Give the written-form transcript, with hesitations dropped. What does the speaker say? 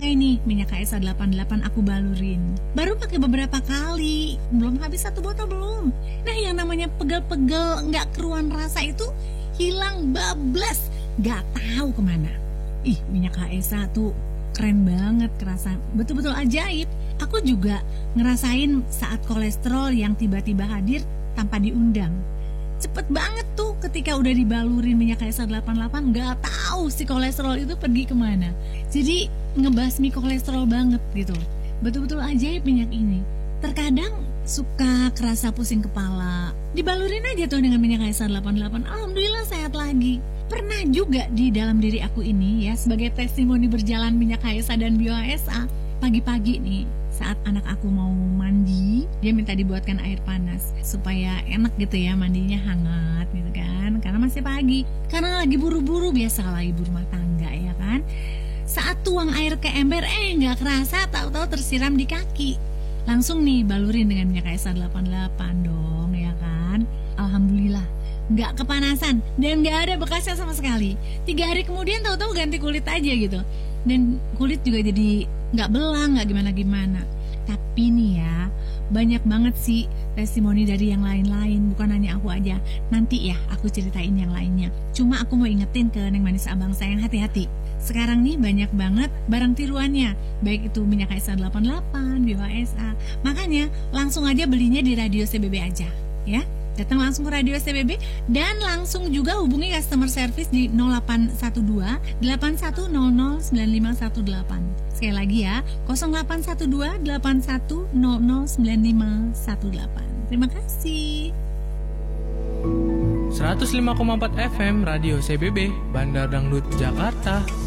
pakai nih minyak KSA 88 aku balurin. Baru pakai beberapa kali, belum habis 1 botol belum. Nah, yang namanya pegel-pegel nggak keruan rasa itu hilang bablas, nggak tahu kemana. Minyak KSA tuh keren banget, kerasa betul-betul ajaib. Aku juga ngerasain saat kolesterol yang tiba-tiba hadir tanpa diundang. Cepet banget tuh ketika udah dibalurin minyak KSA 88, nggak tahu si kolesterol itu pergi kemana. Jadi ngebasmi kolesterol banget gitu. Betul-betul ajaib minyak ini. Terkadang suka kerasa pusing kepala, dibalurin aja tuh dengan minyak KSA 88. Alhamdulillah sehat lagi. Pernah juga di dalam diri aku ini ya, sebagai testimoni berjalan minyak KSA dan BioHSA, pagi-pagi nih saat anak aku mau mandi, dia minta dibuatkan air panas supaya enak gitu ya, mandinya hangat gitu kan, karena masih pagi, karena lagi buru-buru, biasalah ibu rumah tangga ya kan. Saat tuang air ke ember, nggak kerasa tahu-tahu tersiram di kaki. Langsung nih balurin dengan minyak KSA 88 dong ya kan. Alhamdulillah nggak kepanasan dan nggak ada bekasnya sama sekali. 3 hari kemudian tahu-tahu ganti kulit aja gitu, dan kulit juga jadi nggak belang, nggak gimana-gimana. Tapi nih ya, banyak banget sih testimoni dari yang lain-lain, bukan hanya aku aja. Nanti ya aku ceritain yang lainnya. Cuma aku mau ingetin ke Neng Manis Abang sayang, hati-hati. Sekarang nih banyak banget barang tiruannya, baik itu minyak KSA 88, BioHSA. Makanya langsung aja belinya di Radio CBB aja ya. Datang langsung ke Radio CBB dan langsung juga hubungi customer service di 0812 8100 9518. Sekali lagi ya, 0812 8100 9518. Terima kasih. 105,4 FM Radio CBB, Bandar Dangdut, Jakarta.